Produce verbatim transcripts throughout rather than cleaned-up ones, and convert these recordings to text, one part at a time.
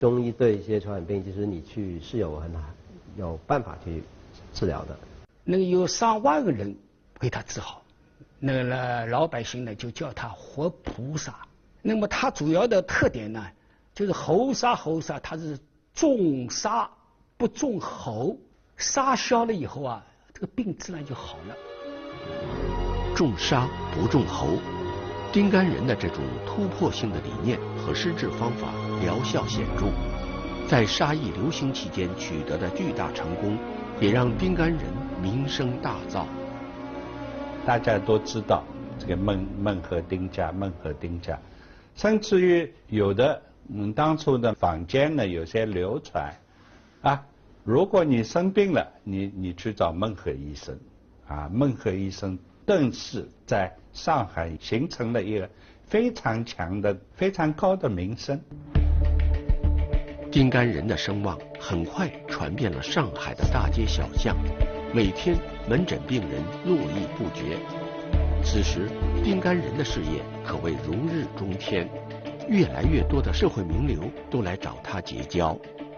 中医对一些传染病，其实你去是有很有办法去治疗的。 那个有上万个人给他治好，那个呢老百姓呢就叫他活菩萨。那么它主要的特点呢，就是猴杀猴杀，它是重杀不重猴，杀消了以后啊，这个病自然就好了。 重杀不重猴，丁甘仁的这种突破性的理念和施治方法疗效显著，在沙疫流行期间取得的巨大成功，也让丁甘仁名声大噪。 大家都知道这个孟孟和丁家，孟和丁家，甚至于有的嗯当初的坊间呢有些流传，啊，如果你生病了，你你去找孟和医生，啊，孟和医生顿时在上海形成了一个非常强的、非常高的名声。 丁甘仁的声望很快传遍了上海的大街小巷，每天门诊病人络绎不绝。此时，丁甘仁的事业可谓如日中天，越来越多的社会名流都来找他结交。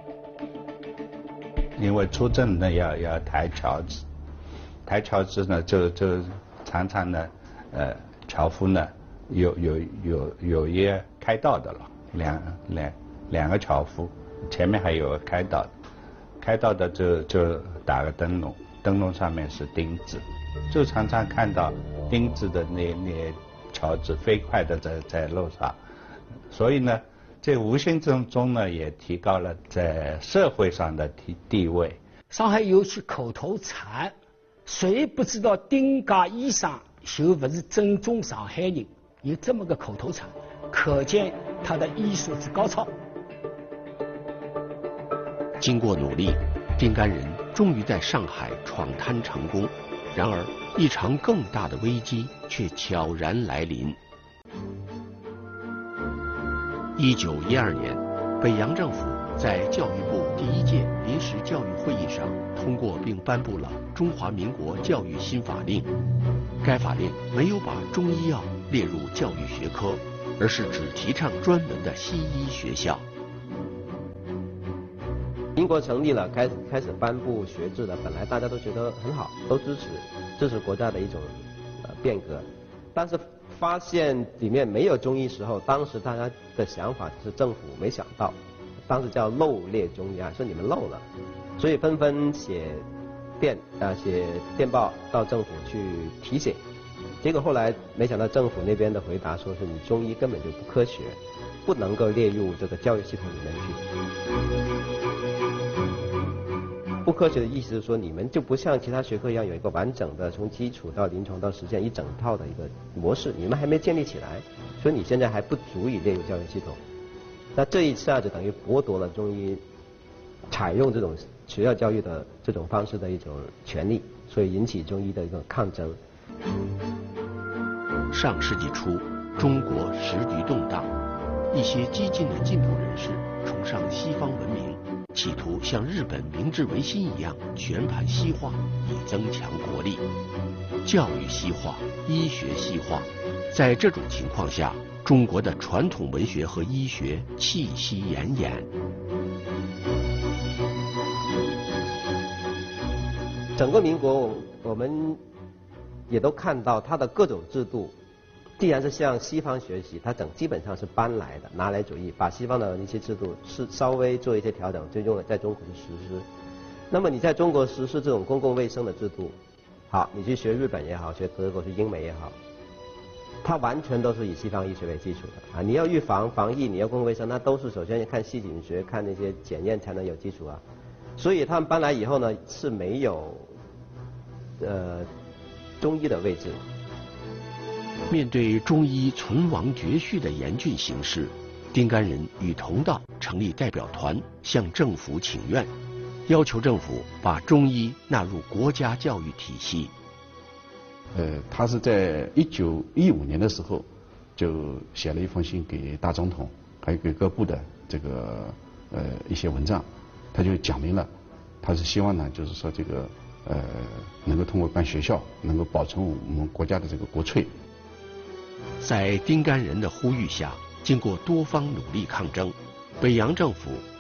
因为出诊呢要要抬跷子，抬跷子呢就就常常呢，呃，樵夫呢有有有有一个开道的了，两两两个樵夫，前面还有个开道的，开道的就就打个灯笼，灯笼上面是钉子，就常常看到钉子的那那樵子飞快的在在路上，所以呢，这无形之中呢也提高了在社会上的地地位。 上海有句口头禅，谁不知道丁家医生就不是正宗上海人，有这么个口头禅，可见他的医术之高超。 经过努力，丁甘仁终于在上海闯滩成功。然而，一场更大的危机却悄然来临。一九一二年，北洋政府在教育部第一届临时教育会议上通过并颁布了《中华民国教育新法令》。该法令没有把中医药列入教育学科，而是只提倡专门的西医学校。 民国成立了，开始开始颁布学制了，本来大家都觉得很好，都支持支持国家的一种呃变革，但是发现里面没有中医时候，当时大家的想法是政府没想到，当时叫漏列中医啊，说你们漏了，所以纷纷写电啊写电报到政府去提醒，结果后来没想到政府那边的回答说是你中医根本就不科学，不能够列入这个教育系统里面去。不科学的意思是说，你们就不像其他学科一样有一个完整的从基础到临床到实践一整套的一个模式，你们还没建立起来，所以你现在还不足以列入教育系统。那这一下就等于剥夺了中医采用这种学校教育的这种方式的一种权利，所以引起中医的一个抗争。 上世纪初，中国时局动荡，一些激进的进步人士崇尚西方文明，企图像日本明治维新一样全盘西化，以增强国力。教育西化，医学西化，在这种情况下，中国的传统文学和医学气息奄奄。 整个民国，我们也都看到它的各种制度，既然是向西方学习，它整基本上是搬来的，拿来主义，把西方的一些制度是稍微做一些调整，就用了在中国的实施。那么你在中国实施这种公共卫生的制度，好，你去学日本也好，学德国、学英美也好，它完全都是以西方医学为基础的啊！你要预防、防疫，你要公共卫生，那都是首先要看细菌学、看那些检验才能有基础啊。所以他们搬来以后呢，是没有呃中医的位置。 面对中医存亡绝续的严峻形势，丁甘仁与同道成立代表团，向政府请愿，要求政府把中医纳入国家教育体系。 呃，他是在一九一五年的时候就写了一封信给大总统，还有给各部的这个呃一些文章，他就讲明了，他是希望呢，就是说这个呃能够通过办学校，能够保存我们国家的这个国粹。 在丁甘仁的呼吁下，经过多方努力抗争，北洋政府